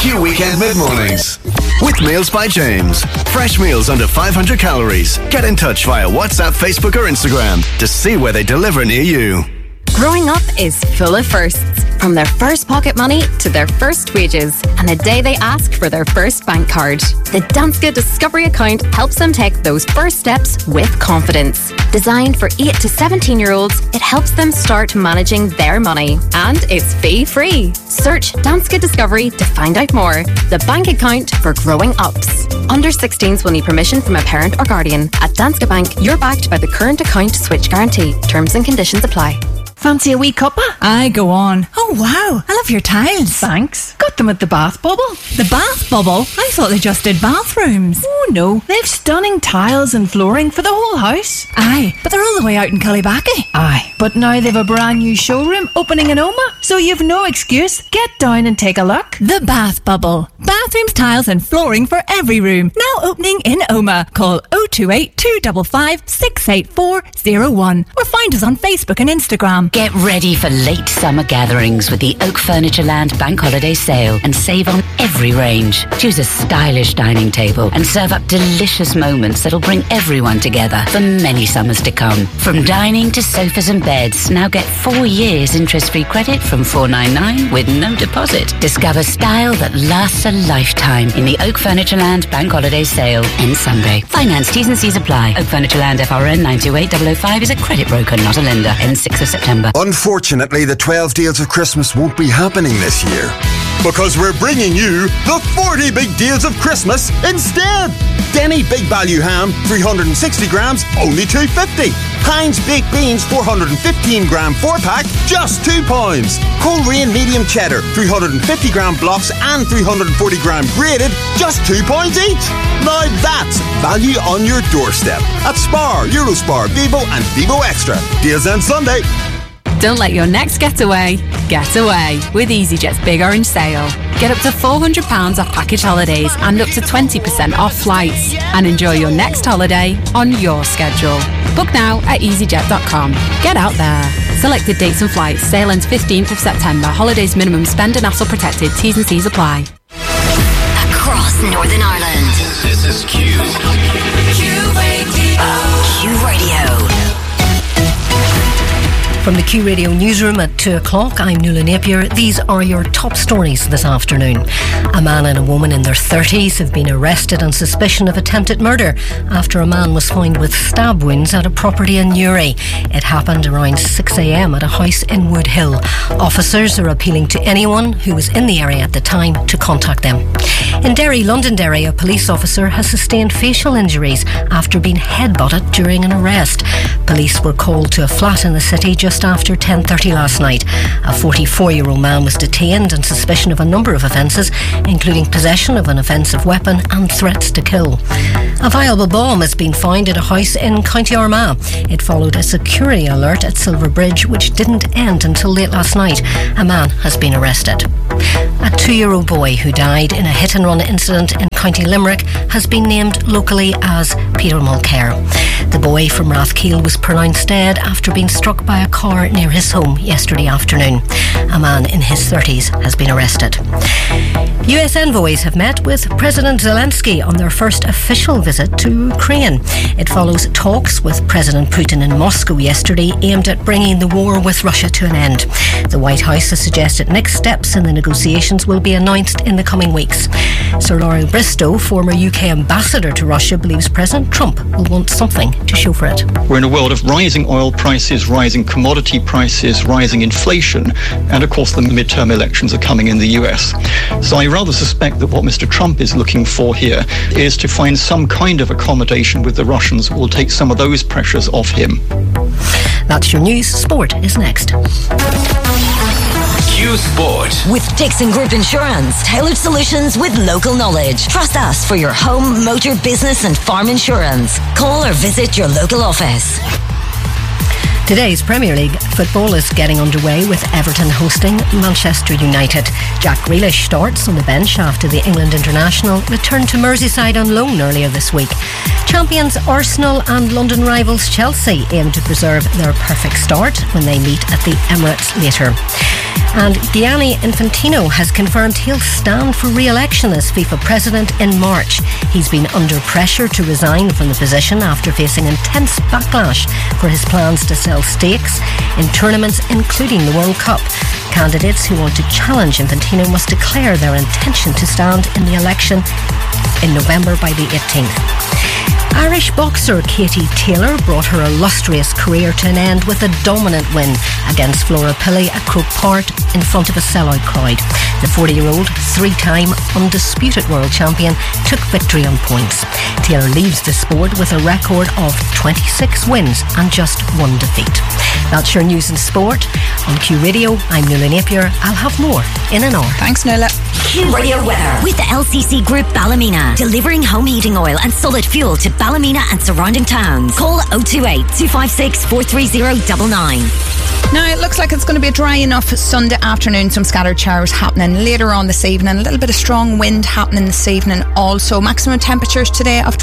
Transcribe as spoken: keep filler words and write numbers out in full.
Q Weekend Mid-Mornings. With Meals by James. Fresh meals under five hundred calories. Get in touch via WhatsApp, Facebook or Instagram to see where they deliver near you. Growing up is full of firsts. From their first pocket money to their first wages and the day they ask for their first bank card. The Danske Discovery account helps them take those first steps with confidence. Designed for eight to seventeen year olds, it helps them start managing their money. And it's fee-free. Search Danske Discovery to find out more. The bank account for growing ups. Under sixteens will need permission from a parent or guardian. At Danske Bank, you're backed by the current account switch guarantee. Terms and conditions apply. Fancy a wee cuppa? Aye, go on. Oh, wow. I love your tiles. Thanks. Got them at the Bath Bubble. The Bath Bubble? I thought they just did bathrooms. Oh, no. They've stunning tiles and flooring for the whole house. Aye, but they're all the way out in Cullybackey. Aye, but now they've a brand new showroom opening in Oma, so you've no excuse. Get down and take a look. The Bath Bubble. Bathrooms, tiles and flooring for every room. Now opening in Oma. Call oh two eight, two five five, six eight four oh one or find us on Facebook and Instagram. Get ready for late summer gatherings with the Oak Furnitureland Bank Holiday Sale and save on every range. Choose a stylish dining table and serve up delicious moments that'll bring everyone together for many summers to come. From dining to sofas and beds, now get four years interest-free credit from four ninety-nine with no deposit. Discover style that lasts a lifetime in the Oak Furnitureland Bank Holiday Sale. Ends Sunday. Finance T's and C's apply. Oak Furnitureland F R N nine two eight double oh five is a credit broker, not a lender. Ends sixth of September. Unfortunately, the twelve Deals of Christmas won't be happening this year. Because we're bringing you the forty Big Deals of Christmas instead. Denny Big Value Ham, three hundred sixty grams, only two fifty. Heinz Baked Beans, four hundred fifteen gram four pack, just two pounds. Coleraine Medium Cheddar, three hundred fifty gram blocks and three hundred forty gram grated, just two pounds each. Now that's value on your doorstep at Spar, Eurospar, Vivo and Vivo Extra. Deals end Sunday. Don't let your next getaway get away with EasyJet's Big Orange Sale. Get up to four hundred pounds off package holidays and up to twenty percent off flights. And enjoy your next holiday on your schedule. Book now at easyjet dot com. Get out there. Selected dates and flights. Sale ends fifteenth of September. Holidays minimum spend and hassle protected. T's and C's apply. Across Northern Ireland. This is Q. Q Radio. Q Radio. From the Q Radio newsroom at two o'clock, I'm Nuala Napier. These are your top stories this afternoon. A man and a woman in their thirties have been arrested on suspicion of attempted murder after a man was found with stab wounds at a property in Newry. It happened around six a.m. at a house in Woodhill. Officers are appealing to anyone who was in the area at the time to contact them. In Derry, Londonderry, a police officer has sustained facial injuries after being headbutted during an arrest. Police were called to a flat in the city just after ten thirty last night. A forty-four-year-old man was detained on suspicion of a number of offences, including possession of an offensive weapon and threats to kill. A viable bomb has been found at a house in County Armagh. It followed a security alert at Silver Bridge, which didn't end until late last night. A man has been arrested. A two-year-old boy who died in a hit-and-run incident in County Limerick has been named locally as Peter Mulcair. The boy from Rathkeel was pronounced dead after being struck by a car near his home yesterday afternoon. A man in his thirties has been arrested. U S envoys have met with President Zelensky on their first official visit to Ukraine. It follows talks with President Putin in Moscow yesterday aimed at bringing the war with Russia to an end. The White House has suggested next steps in the negotiations will be announced in the coming weeks. Sir Laurie Bristow, former U K ambassador to Russia, believes President Trump will want something to show for it. We're in a world of rising oil prices, rising commodity prices, rising inflation, and of course the midterm elections are coming in the U S. So I rather suspect that what Mister Trump is looking for here is to find some kind of accommodation with the Russians that will take some of those pressures off him. That's your news. Sport is next. Q Sport. With Dixon Group Insurance, tailored solutions with local knowledge. Trust us for your home, motor, business and farm insurance. Call or visit your local office. Today's Premier League football is getting underway with Everton hosting Manchester United. Jack Grealish starts on the bench after the England international returned to Merseyside on loan earlier this week. Champions Arsenal and London rivals Chelsea aim to preserve their perfect start when they meet at the Emirates later. And Gianni Infantino has confirmed he'll stand for re-election as FIFA president in March. He's been under pressure to resign from the position after facing intense backlash for his plans to sell stakes in tournaments including the World Cup. Candidates who want to challenge Infantino must declare their intention to stand in the election in November by the eighteenth. Irish boxer Katie Taylor brought her illustrious career to an end with a dominant win against Flora Pillay at Croke Park in front of a sellout crowd. The forty-year-old, three-time undisputed world champion, took victory on points. Taylor leaves the sport with a record of twenty-six wins and just one defeat. That's your news and sport. On Q Radio, I'm Nuala Napier. I'll have more in an hour. Thanks, Nuala. Q Radio weather with the L C C Group Ballymena, delivering home heating oil and solid fuel to Ballymena and surrounding towns. Call oh two eight, two five six, four three oh nine nine. Now, it looks like it's going to be a dry enough Sunday afternoon. Some scattered showers happening later on this evening. A little bit of strong wind happening this evening also. Maximum temperatures today of